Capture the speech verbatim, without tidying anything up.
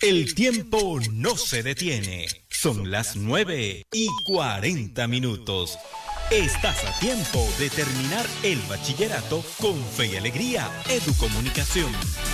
El tiempo no se detiene. Son las nueve y cuarenta minutos. Estás a tiempo de terminar el bachillerato con fe y alegría. Educomunicación.